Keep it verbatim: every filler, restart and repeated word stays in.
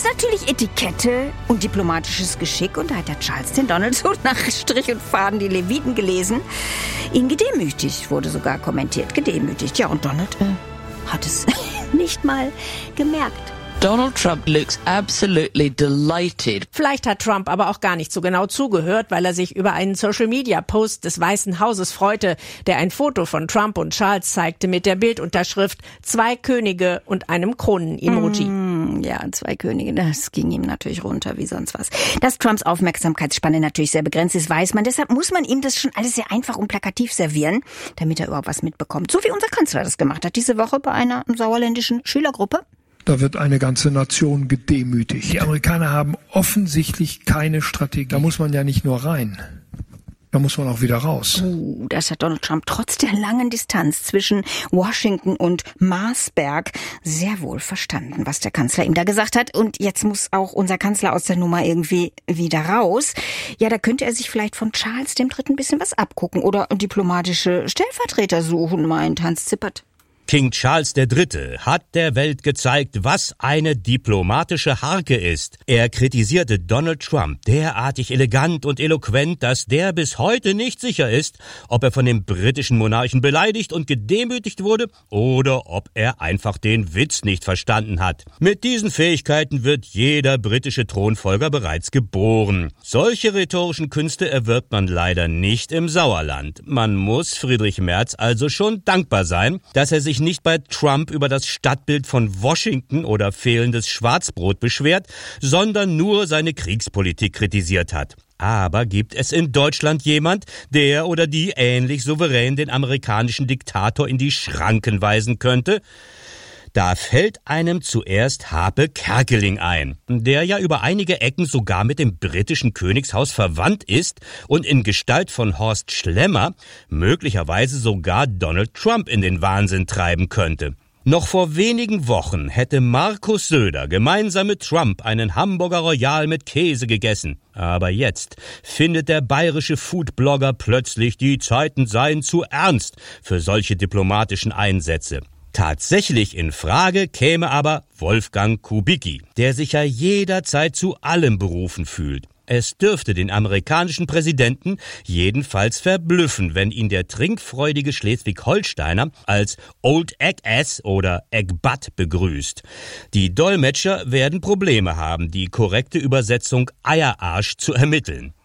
ist natürlich Etikette und diplomatisches Geschick. Und da hat der Charles den Donald so nach Strich und Faden die Leviten gelesen. Ihn gedemütigt, wurde sogar kommentiert. Gedemütigt. Ja, und Donald äh, hat es nicht mal gemerkt. Donald Trump looks absolutely delighted. Vielleicht hat Trump aber auch gar nicht so genau zugehört, weil er sich über einen Social-Media-Post des Weißen Hauses freute, der ein Foto von Trump und Charles zeigte mit der Bildunterschrift "Zwei Könige" und einem Kronen-Emoji. Mm, ja, zwei Könige, das ging ihm natürlich runter wie sonst was. Dass Trumps Aufmerksamkeitsspanne natürlich sehr begrenzt ist, weiß man. Deshalb muss man ihm das schon alles sehr einfach und plakativ servieren, damit er überhaupt was mitbekommt. So wie unser Kanzler das gemacht hat diese Woche bei einer sauerländischen Schülergruppe. Da wird eine ganze Nation gedemütigt. Die Amerikaner haben offensichtlich keine Strategie. Da muss man ja nicht nur rein, da muss man auch wieder raus. Uh, das hat Donald Trump trotz der langen Distanz zwischen Washington und Marsberg sehr wohl verstanden, was der Kanzler ihm da gesagt hat. Und jetzt muss auch unser Kanzler aus der Nummer irgendwie wieder raus. Ja, da könnte er sich vielleicht von Charles dem Dritten ein bisschen was abgucken oder diplomatische Stellvertreter suchen, meint Hans Zippert. King Charles der Dritte hat der Welt gezeigt, was eine diplomatische Harke ist. Er kritisierte Donald Trump derartig elegant und eloquent, dass der bis heute nicht sicher ist, ob er von dem britischen Monarchen beleidigt und gedemütigt wurde oder ob er einfach den Witz nicht verstanden hat. Mit diesen Fähigkeiten wird jeder britische Thronfolger bereits geboren. Solche rhetorischen Künste erwirbt man leider nicht im Sauerland. Man muss Friedrich Merz also schon dankbar sein, dass er sich nicht bei Trump über das Stadtbild von Washington oder fehlendes Schwarzbrot beschwert, sondern nur seine Kriegspolitik kritisiert hat. Aber gibt es in Deutschland jemand, der oder die ähnlich souverän den amerikanischen Diktator in die Schranken weisen könnte? Da fällt einem zuerst Harpe Kerkeling ein, der ja über einige Ecken sogar mit dem britischen Königshaus verwandt ist und in Gestalt von Horst Schlemmer möglicherweise sogar Donald Trump in den Wahnsinn treiben könnte. Noch vor wenigen Wochen hätte Markus Söder gemeinsam mit Trump einen Hamburger Royal mit Käse gegessen. Aber jetzt findet der bayerische Foodblogger plötzlich, die Zeiten seien zu ernst für solche diplomatischen Einsätze. Tatsächlich in Frage käme aber Wolfgang Kubicki, der sich ja jederzeit zu allem berufen fühlt. Es dürfte den amerikanischen Präsidenten jedenfalls verblüffen, wenn ihn der trinkfreudige Schleswig-Holsteiner als Old Egg-Ass oder Egg-Butt begrüßt. Die Dolmetscher werden Probleme haben, die korrekte Übersetzung Eierarsch zu ermitteln.